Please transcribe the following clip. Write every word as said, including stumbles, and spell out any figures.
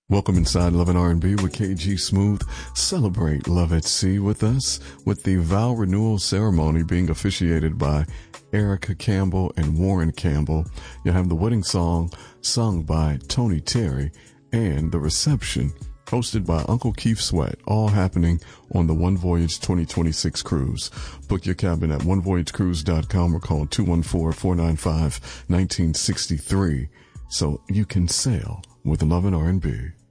Welcome inside Love and R and B with K G Smooth. Celebrate Love at Sea with us, with the vow renewal ceremony being officiated by Erica Campbell and Warren Campbell. You'll have the wedding song sung by Tony Terry and the reception hosted by Uncle Keith Sweat, all happening on the One Voyage twenty twenty-six cruise. Book your cabin at one voyage cruise dot com or call two one four, four nine five, one nine six three so you can sail with Love and R and B.